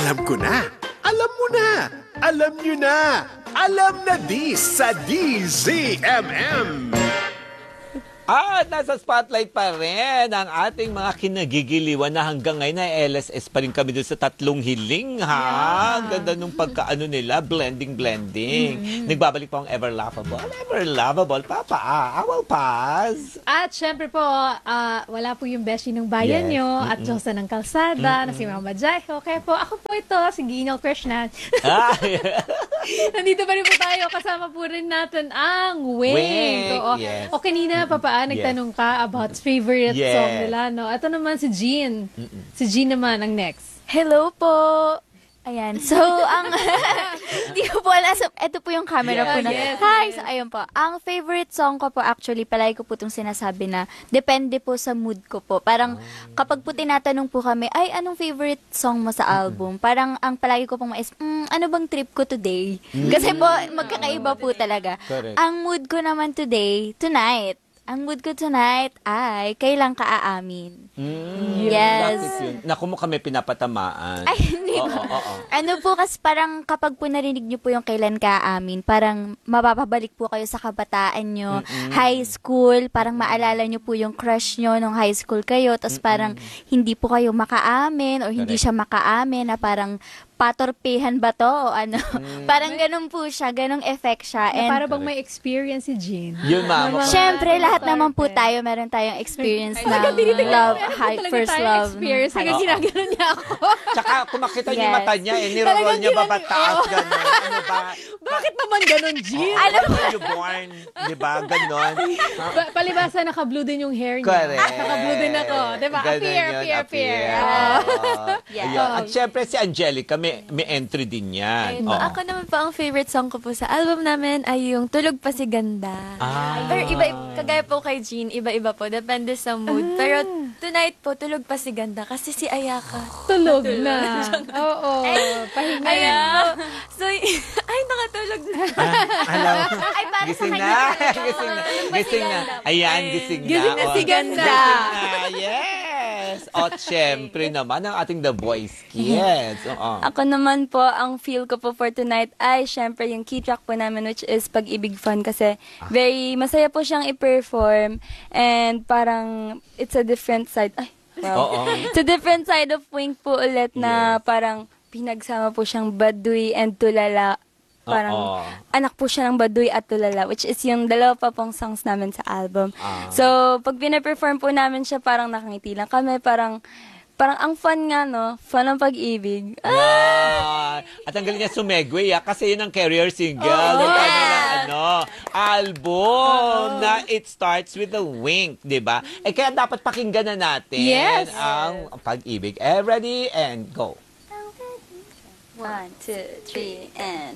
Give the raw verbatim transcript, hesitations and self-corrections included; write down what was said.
Alam ko na. Alam mo na. Alam nyo na. Alam na di sa D Z M M. At nasa spotlight pa rin ang ating mga kinagigiliwan na hanggang ngayon na L S S pa rin kami doon sa tatlong hiling, ha? Yeah. Ang ganda nung pagkaano nila, blending-blending. Mm-hmm. Nagbabalik po ang Ever Laughable. Ever Lovable, Papa, ah, I will pass. At syempre po, ah, wala po yung beshi ng bayan Yes. nyo at Diyosa ng Kalsada na si Mama Jaiho. Kaya po, ako po ito, si Ginal Krishnan. Ah, Nandito pa rin po tayo. Kasama po rin natin ang Wink. Wink, Oo. yes. O kanina, Papa, nagtanong ka about favorite Yes. song nila. No? Ito naman si Jean. Si Jean naman ang next. Hello po! Ayan. So, ang... Hindi ko po alam. So, ito po yung camera Yeah, po na... yes, Hi! yes. So, ayun po. Ang favorite song ko po actually, palagi ko po itong sinasabi na depende po sa mood ko po. Parang kapag po tinatanong po kami, ay, anong favorite song mo sa album? Parang ang palagi ko pong mais, mm, ano bang trip ko today? Kasi po, magkakaiba po talaga. Correct. Ang mood ko naman today, tonight, ang mood ko tonight ay kailan ka aamin? Mm, Yes. Bakit yun? Naku mo kami pinapatamaan. Ay, hindi Oo, ba? oo, oo. Ano po, kasi parang kapag po narinig nyo po yung kailan ka aamin, parang mapapabalik po kayo sa kabataan nyo, high school, parang maalala nyo po yung crush nyo nung high school kayo, tapos parang hindi po kayo makaamin o hindi Correct. siya makaamin na parang patorpehan ba to o ano. Parang ganun po siya, ganung effect siya. Na And para bang may experience si Jean. Yun, mama. syempre, lahat naman po tayo, meron tayong experience na love, high, first love. Experience. Hanggang Oo. ginaganon niya ako. Tsaka kumakita niyo yung Yes. mata niya, eh, niroroll niya ba pataas, Oo. gano'n. Ano ba? Bakit naman ganon, Jean? Alam mo, You born, di ba? Ganon. Ba- palibasa, naka-blue din yung hair niya. Correct. Naka-blue din ako. Diba? Ganon Appear, yun, appear, appear. Oo. Yeah. Ayun. At syempre si Angelica, may, may entry din yan. Ayun, Oo. ako naman po, ang favorite song ko po sa album namin ay yung Tulog Pa Si Ganda. Ah. Pero iba, kagaya po kay Jean, iba-iba po. Depende sa mood. Pero tonight po, Tulog Pa Si Ganda kasi si Ayaka. Tulog na. Oo. Pahinga Ayan na. po. So, ay, nakatulog na. Alam, ay, para gising sa na. kanya. gising na. Gising na. Ayan, gising na. Gising na Oh, si Ganda. Gising na. Yes. At syempre naman, ang ating The Voice Kids. Oo. Ako naman po, ang feel ko po for tonight ay syempre yung key track po namin which is Pag-ibig Fun kasi very masaya po siyang i-perform and parang it's a different side. Ay, wow. Oo. It's a different side of Wink po ulit na Yes. parang pinagsama po siyang Baduy and Tulala. Parang Oo. anak po siya ng Baduy at Tulala, which is yung dalawa pa pong songs namin sa album. Ah. So, pag pina-perform po namin siya, parang nakangiti lang kami, parang parang ang fun nga, no? Fun ang pag-ibig. Yan. At ang galing niya sumegway, ah, kasi yun ang career single. Oh, Yung yeah. kanilang, ano, album na It Starts With a Wink, di ba? Eh, kaya dapat pakinggan na natin Yes. ang Pag-ibig. Eh, ready and go. One, two, three, and...